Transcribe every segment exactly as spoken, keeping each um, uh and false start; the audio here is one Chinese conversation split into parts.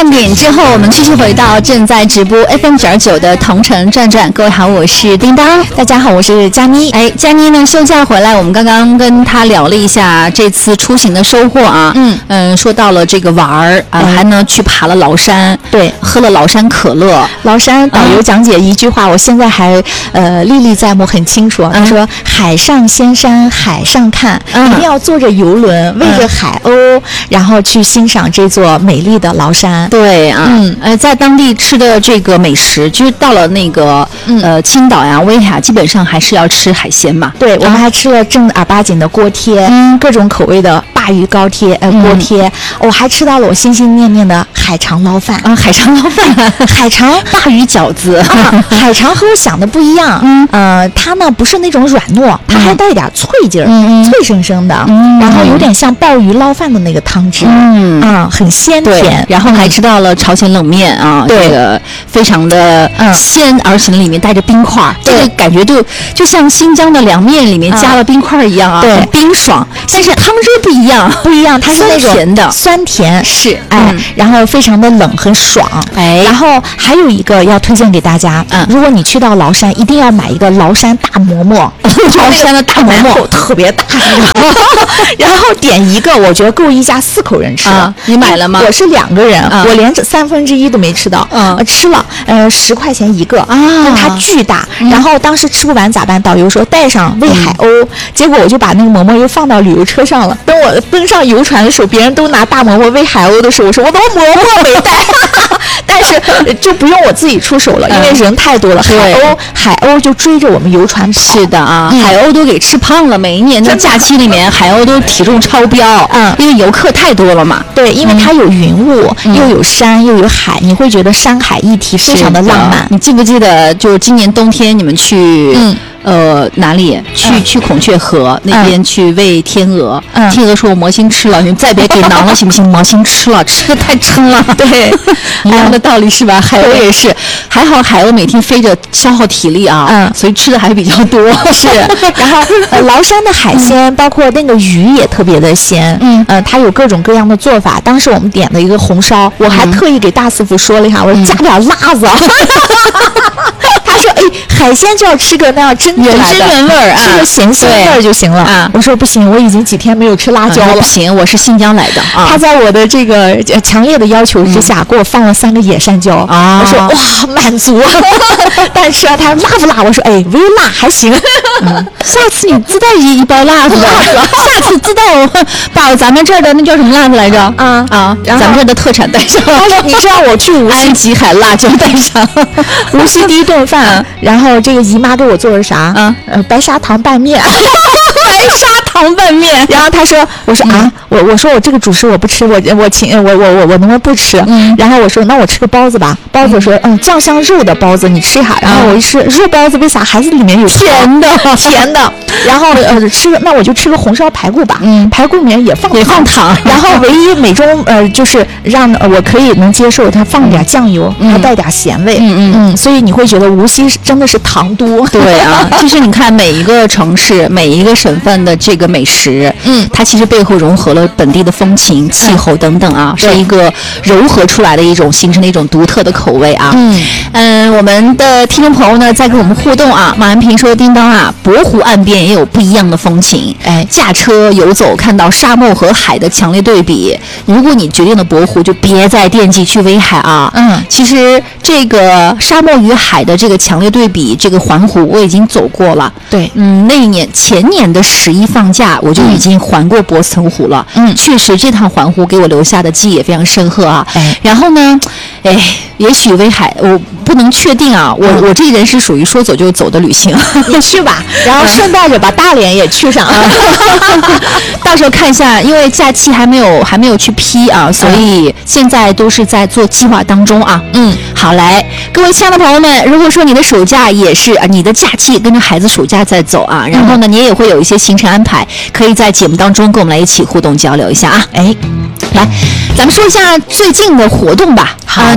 半点之后，我们继续回到正在直播 F M 九二九的同城转转。各位好，我是叮当。 大家好，我是佳妮。 哎，佳妮呢休假回来，我们刚刚跟她聊了一下这次出行的收获啊。嗯嗯，说到了这个玩儿啊、呃，还呢去爬了崂山，对，喝了崂山可乐。 崂山导游讲解一句话，嗯、我现在还呃历历在目，很清楚。他说：“嗯、海上仙山，海上看，嗯、一定要坐着游轮，喂着海鸥，嗯、然后去欣赏这座美丽的崂山。” 对啊，嗯，呃，在当地吃的这个美食，就是到了那个、嗯、呃青岛呀、威海，基本上还是要吃海鲜嘛。 对，我们还吃了正儿八经的锅贴，嗯，各种口味的鲅鱼膏贴，呃，锅贴。我、嗯哦、还吃到了我心心念念的海肠捞饭啊，海肠捞饭， 海肠鲅鱼饺子。 啊、海肠和我想的不一样，嗯，呃，它呢不是那种软糯，它还带一点脆劲儿，嗯，脆生生的，嗯，然后有点像鲍鱼捞饭的那个汤汁，嗯啊，很鲜甜。 然后还吃到了朝鲜冷面啊， 对， 这个非常的鲜，而且里面带着冰块，这个感觉就就像新疆的凉面里面加了冰块一样啊， 对， 冰爽，但是汤汁不一样， 不一样，它是那种甜的， 酸甜是， 哎，然后非常的冷，很爽，哎，然后还有一个要推荐给大家，嗯，如果你去到崂山，一定要买一个崂山大馍馍， 崂山的大馍馍特别大，然后点一个，我觉得够一家四口人吃。 你买了吗？ 我是两个人，我连这三分之一都没吃到，嗯，吃了，呃，十块钱一个啊，它巨大。然后当时吃不完咋办？导游说带上喂海鸥，结果我就把那个馍馍又放到旅游车上了。等我登上游船的时候，别人都拿大馍馍喂海鸥的时候，我说我怎么馍馍没带？但是就不用我自己出手了，因为人太多了，海鸥海鸥就追着我们游船跑。 是的啊，嗯、海鸥都给吃胖了。每一年的假期里面，海鸥都体重超标，嗯，因为游客太多了嘛。 对，因为它有云雾，嗯、又有山，又有海，你会觉得山海一体，非常的浪漫。 你记不记得，就是今年冬天你们去？嗯。呃，哪里去、嗯、去孔雀河那边去喂天鹅？嗯，天鹅说我魔星吃了，你再别给囊了，行不行？魔星吃了，吃的太撑了。 对， 一样的道理是吧？海鸥也是，还好海鸥每天飞着消耗体力啊，嗯，所以吃的还比较多。 是，然后呃，崂山的海鲜、嗯、包括那个鱼也特别的鲜，嗯，呃，它有各种各样的做法。当时我们点了一个红烧，我还特意给大师傅说了一下，我说加点辣子。他说：“哎，海鲜就要吃个那样真原汁原味儿啊， 吃个咸鲜味儿就行了啊。”我说：“不行，我已经几天没有吃辣椒了。” 不行，我是新疆来的啊。 他在我的这个强烈的要求之下，给我放了三个野山椒啊。我说：“哇，满足。”但是啊，他说辣不辣？我说：“哎，微辣还行。” 嗯，下次你自带一一包辣子吧。下次自带我把咱们这儿的那叫什么辣子来着？啊啊，咱们这儿的特产带上。 你知道我去无锡安吉海辣椒带上。 无锡第一顿饭，然后这个姨妈给我做了啥？嗯，呃，白砂糖拌面。 白砂糖拌面。 然后他说：“我说啊，我我说我这个主食我不吃，我我请我我我我能不能不吃？”嗯，然后我说：“那我吃个包子吧。”包子说：“嗯，酱香肉的包子你吃哈。”然后我一吃肉包子，为啥还是里面有甜的甜的？然后呃吃个那我就吃个红烧排骨吧。嗯，排骨里面也放也放糖。 然后唯一美中呃就是让我可以能接受它放点酱油，还带点咸味。嗯嗯嗯，所以你会觉得无锡真的是糖都。 对啊，其实你看每一个城市、每一个省份的这个美食，嗯，它其实背后融合了本地的风情、气候等等啊，是一个糅合出来的一种形成的一种独特的口味啊。嗯嗯，我们的听众朋友呢在跟我们互动啊，马安平说：“叮当啊，博湖岸边也有不一样的风情。哎，驾车游走，看到沙漠和海的强烈对比。如果你决定了博湖，就别再惦记去威海啊。嗯，其实这个沙漠与海的这个强烈对比，这个环湖我已经走过了。 对， 嗯，那一年前年的十一放假，我就已经环过博斯腾湖了。嗯，确实这趟环湖给我留下的记忆也非常深刻啊。哎，然后呢，哎，也许威海我不能确定啊，我、嗯、我这人是属于说走就走的旅行， 你去吧，然后顺带着把大连也去上， 到时候看一下，因为假期还没有还没有去批啊，所以现在都是在做计划当中啊。嗯，好，来，各位亲爱的朋友们，如果说你的暑假也是啊，你的假期跟着孩子暑假在走啊，然后呢，你也会有一些行程安排，可以在节目当中跟我们来一起互动交流一下啊。哎，来，咱们说一下最近的活动吧。啊，你看周。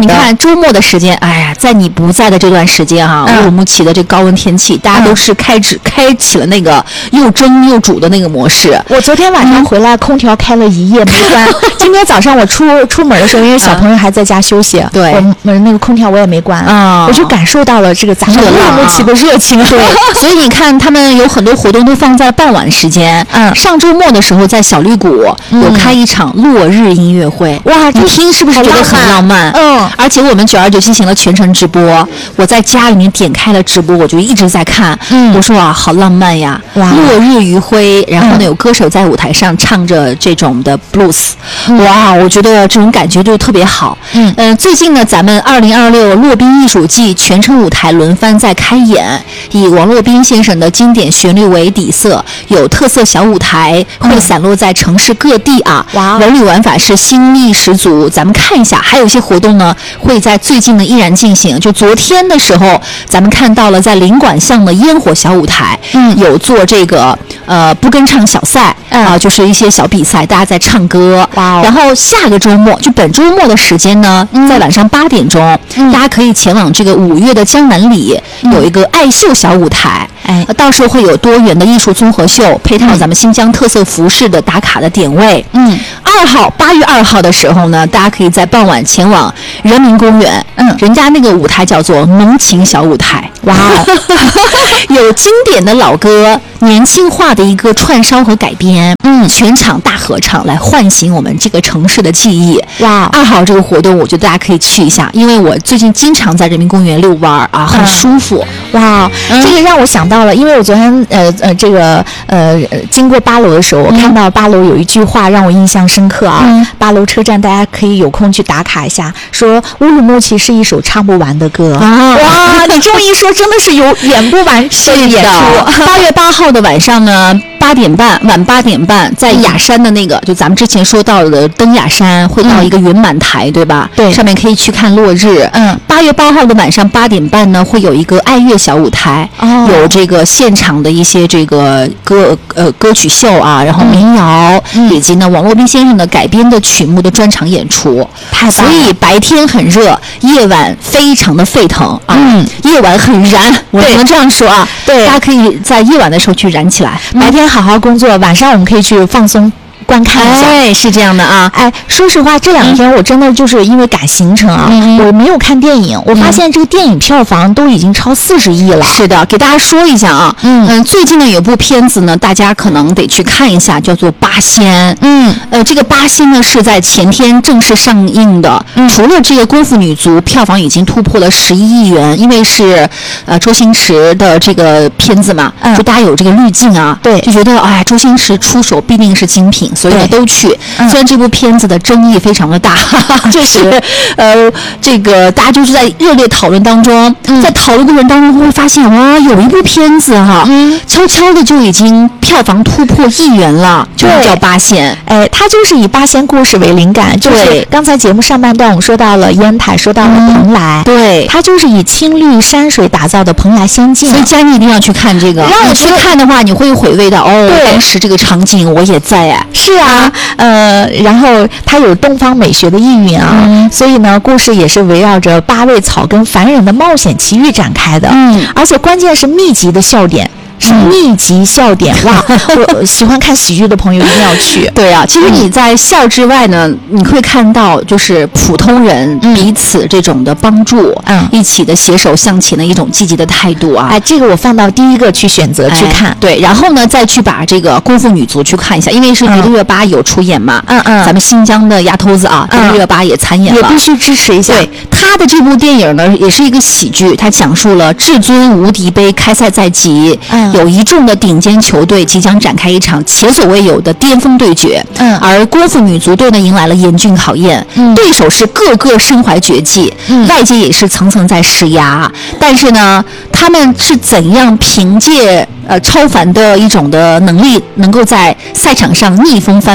周末的时间，哎呀，在你不在的这段时间哈、啊，乌鲁木齐的这高温天气，大家都是开始、嗯、开启了那个又蒸又煮的那个模式。 我昨天晚上回来，嗯、空调开了一夜没关。今天早上我出出门的时候，因为小朋友还在家休息，嗯、 对， 我那个空调我也没关啊、嗯，我就感受到了这个咱们乌鲁木齐的热情。 对，所以你看，他们有很多活动都放在傍晚时间。嗯，上周末的时候，在小绿谷有开一场落日音乐会。嗯、哇，你听是不是觉得很浪漫？嗯，而且我们九二九进行了全程直播，我在家里面点开了直播，我就一直在看。嗯，我说啊，好浪漫呀！哇，落日余晖，然后呢，有歌手在舞台上唱着这种的 blues，、嗯、哇，我觉得这种感觉就特别好。嗯嗯、呃，最近呢，咱们二零二六洛宾艺术季全程舞台轮番在开演，以王洛宾先生的经典旋律为底色，有特色小舞台会散落在城市各地啊。哇、嗯，文旅玩法是新意十足。咱们看一下，还有一些活动呢，会在最近呢依然进行。就昨天的时候，咱们看到了在领馆巷的烟火小舞台，嗯，有做这个呃不跟唱小赛啊、嗯呃，就是一些小比赛，大家在唱歌。哇、哦，然后下个周末，就本周末的时间呢，嗯、在晚上八点钟、嗯，大家可以前往这个五月的江南里、嗯、有一个爱秀小舞台。哎，到时候会有多元的艺术综合秀，配套咱们新疆特色服饰的打卡的点位。嗯，二号八月二号的时候呢，大家可以在傍晚前往人民公园。嗯，人家那个舞台叫做浓情小舞台。哇，有经典的老歌，年轻化的一个串烧和改编。嗯，全场大合唱来唤醒我们这个城市的记忆。哇，二号这个活动，我觉得大家可以去一下，因为我最近经常在人民公园遛弯啊，很舒服。嗯、哇、嗯，这个让我想到了，因为我昨天呃呃这个呃经过八楼的时候，我看到八楼有一句话让我印象深刻啊。嗯、八楼车站大家可以有空去打卡一下，说乌鲁木齐是一首唱不完的歌。啊、哇，你这么一说，真的是有演不完的演出。八月八号的晚上呢，八点半晚八点半，在雅山的那个，嗯、就咱们之前说到的登雅山，会到一个云满台，嗯、对吧？对，上面可以去看落日。嗯，八月八号的晚上八点半呢，会有一个爱乐小舞台。哦，有这个现场的一些这个歌呃歌曲秀啊，然后民谣、嗯、以及呢王洛宾先生的改编的曲目的专场演出。太棒了！所以白天很热，夜晚非常的沸腾啊。嗯，夜晚很燃，我只能这样说啊。对，大家可以在夜晚的时候去燃起来，嗯、白天好好工作，晚上我们可以去放松。观看一下，哎，是这样的啊，哎，说实话，这两天我真的就是因为赶行程啊，嗯、我没有看电影，我发现这个电影票房都已经超四十亿了。是的，给大家说一下啊，嗯嗯，最近呢有部片子呢，大家可能得去看一下，叫做《八仙》。嗯，呃，这个《八仙》呢是在前天正式上映的，嗯、除了这个《功夫女足》票房已经突破了十一亿元，因为是呃周星驰的这个片子嘛，嗯、就大家有这个滤镜啊，对，就觉得哎，周星驰出手必定是精品。所以呢都去，虽然这部片子的争议非常的大，确实，呃，这个大家就是在热烈讨论当中，嗯、在讨论过程当中会发现，哇，有一部片子哈，嗯、悄悄的就已经票房突破亿元了，就是叫《八仙》。哎，它就是以八仙故事为灵感，就是刚才节目上半段我们说到了烟台，说到了蓬莱，嗯、对，它就是以青绿山水打造的蓬莱仙境。所以佳妮一定要去看这个，让我去看的话，你会回味到哦，当时这个场景我也在哎。是啊，呃，然后它有东方美学的意蕴啊，嗯、所以呢，故事也是围绕着八位草根凡人的冒险奇遇展开的，嗯，而且关键是密集的笑点。是密集笑点、嗯、哇！我喜欢看喜剧的朋友一定要去。对啊，其实你在笑之外呢，你会看到就是普通人彼此这种的帮助，嗯，一起的携手向前的一种积极的态度啊。哎，这个我放到第一个去选择去看。哎、对，然后呢，再去把这个功夫女足去看一下，因为是迪丽热巴有出演嘛，嗯嗯，咱们新疆的丫头子啊，迪丽热巴也参演了，也必须支持一下。对，她的这部电影呢，也是一个喜剧，它讲述了至尊无敌杯开赛在即，嗯。有一众的顶尖球队即将展开一场前所未有的巅峰对决，嗯，而功夫女足队呢迎来了严峻考验，嗯，对手是个个身怀绝技，嗯，外界也是层层在施压，但是呢，他们是怎样凭借呃超凡的一种的能力，能够在赛场上逆风翻盘？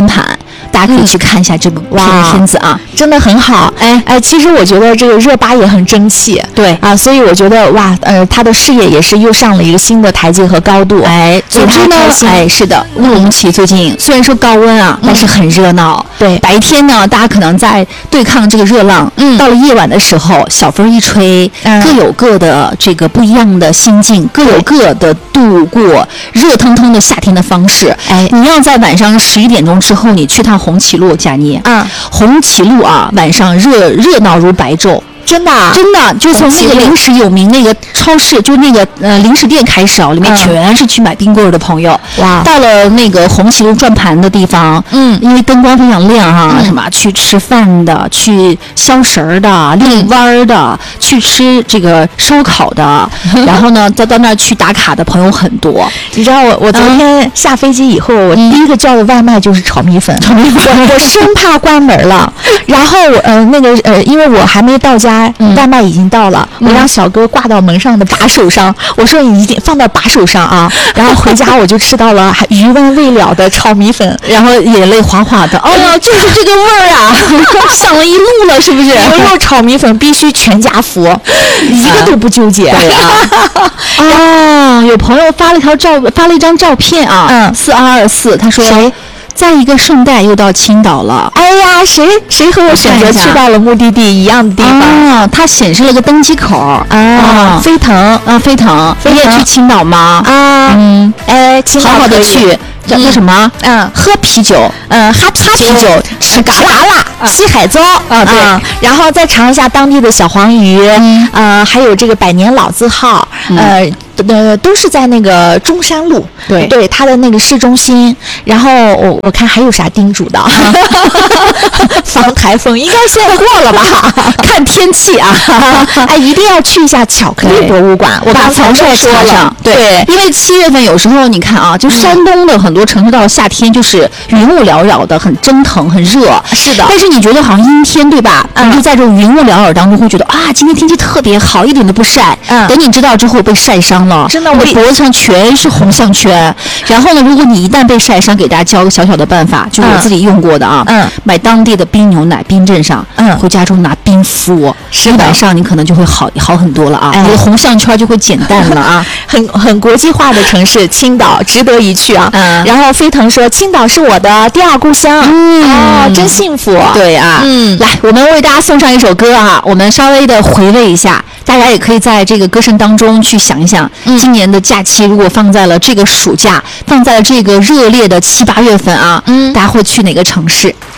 大家可以去看一下这部片片子啊， 真的很好。哎哎，其实我觉得这个热巴也很争气， 对啊，所以我觉得哇，呃，她的事业也是又上了一个新的台阶和高度。 哎，总之呢，哎，是的，乌鲁木齐最近虽然说高温啊，但是很热闹。 对， 白天呢，大家可能在对抗这个热浪，嗯，到了夜晚的时候，小风一吹，嗯、各有各的这个不一样的心境，各有各的度过热腾腾的夏天的方式。哎，你要在晚上十一点钟之后，你去趟红旗路，佳妮，啊，红旗路啊，晚上热热闹如白昼。 真的、啊， 真的，就从那个零食有名那个超市，就那个呃零食店开始啊，里面全是去买冰棍的朋友。哇、嗯！到了那个红旗路转盘的地方，嗯，因为灯光非常亮哈、啊，嗯、什么去吃饭的，去消食儿的，遛弯儿的，去吃这个烧烤的，然后呢，再到那儿去打卡的朋友很多。 你知道我我昨天下飞机以后，我第一个叫的外卖就是炒米粉，炒米粉，我生怕关门了。然后呃那个呃，因为我还没到家。嗯、外卖已经到了，我让小哥挂到门上的把手上，我说你一定放到把手上啊。然后回家我就吃到了余温未了的炒米粉， 然后眼泪哗哗的。哦，就是这个味儿啊，上了一路了，是不是？ 牛肉炒米粉必须全家福，一个都不纠结。 对啊。哦，有朋友发了条照，发了一张照片啊，嗯，四二二四，他说谁？在一个顺带又到青岛了， 哎呀，谁谁和我选择去到了目的地一样的地方啊？它显示了个登机口啊，飞腾啊，飞腾，你也去青岛吗？ 啊，嗯，哎， 好好的去，叫叫什么？嗯，喝啤酒， 嗯，哈啤酒， 吃嘎啦啦，吸海糟啊，对， 然后再尝一下当地的小黄鱼，呃，还有这个百年老字号，呃。呃，都是在那个中山路， 对对，它的那个市中心。然后我我看还有啥叮嘱的，防台风应该现在过了吧？ 看天气啊， 哎，一定要去一下巧克力博物馆。我刚才说说了， 对，因为七月份有时候你看啊，就山东的很多城市到了夏天就是云雾缭绕的，很蒸腾，很热。 是的， 但是你觉得好像阴天，对吧？嗯，你就在这种云雾缭绕当中会觉得啊，今天天气特别好，一点都不晒。嗯，等你知道之后被晒伤了。 真的， 我的脖子上全是红项圈。然后呢，如果你一旦被晒伤，给大家教个小小的办法，就是我自己用过的啊。嗯。买当地的冰牛奶，冰镇上，嗯，回家中拿冰敷，一晚上你可能就会好好很多了啊。你的红项圈就会减淡了啊。 很很国际化的城市，青岛值得一去啊。嗯。然后飞腾说，青岛是我的第二故乡。嗯。哦，真幸福。 对啊。嗯。来，我们为大家送上一首歌啊，我们稍微的回味一下。大家也可以在这个歌声当中去想一想，嗯、今年的假期如果放在了这个暑假，放在了这个热烈的七八月份啊，嗯，大家会去哪个城市？